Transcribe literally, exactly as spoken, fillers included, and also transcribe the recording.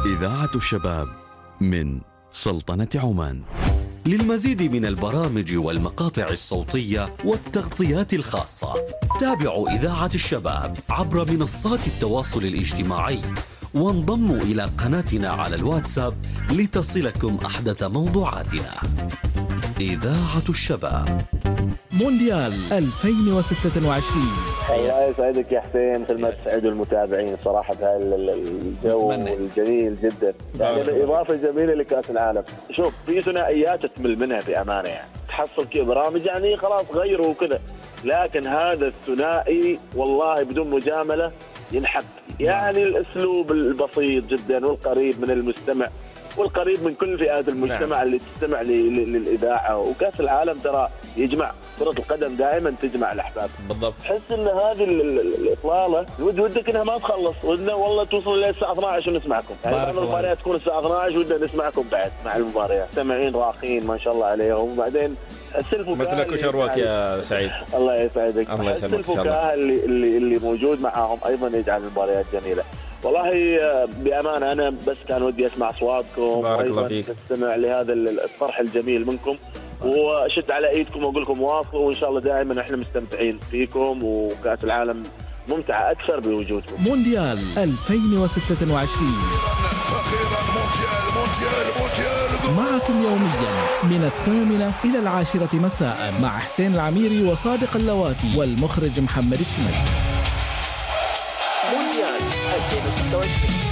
إذاعة الشباب من سلطنة عمان. للمزيد من البرامج والمقاطع الصوتية والتغطيات الخاصة تابعوا إذاعة الشباب عبر منصات التواصل الاجتماعي وانضموا إلى قناتنا على الواتساب لتصلكم أحدث موضوعاتنا. إذاعة الشباب مونديال ألفين وستة وعشرين. الله يسعدك يا حسين، مثل ما تسعدوا المتابعين صراحة بهذا الجو الجميل جدا، يعني إضافة جميلة لكأس العالم. شوف، في ثنائيات تمل منها بأمانة، يعني تحصل كذا برامج يعني خلاص غيروا وكذا، لكن هذا الثنائي والله بدون مجاملة ينحب، يعني الأسلوب البسيط جدا والقريب من المستمع والقريب من كل فئات المجتمع. نعم. اللي تستمع للإذاعة. وكأس العالم ترى يجمع، كرة القدم دائما تجمع الأحباب. بالضبط. تحس ان هذه الإطلالة ود ودك انها ما تخلص، ودنا والله توصل الى الساعة اثنعش عشر ونسمعكم. يعني بعض المباريات تكون الساعة اثنعش ودنا نسمعكم بعد مع المباريات. مستمعين راقين ما شاء الله عليهم. وبعدين مثلك وشروك يا سعيد. الله يسعدك. الله يسلمك. الفكاهة اللي اللي اللي موجود معاهم ايضا يجعل المباريات جميلة. والله بأمانة أنا بس كان ودي أسمع أصواتكم وأيضا أستمع لهذا الطرح الجميل منكم، وأشد على إيدكم وأقول لكم واصلوا، وإن شاء الله دائما إحنا مستمتعين فيكم، وكأس العالم ممتعة أكثر بوجودكم. مونديال ألفين وستة وعشرين معكم يوميا من الثامنة إلى العاشرة مساء مع حسين العميري وصادق اللواتي والمخرج محمد الشمال. مونديال ألفين وستة وعشرين.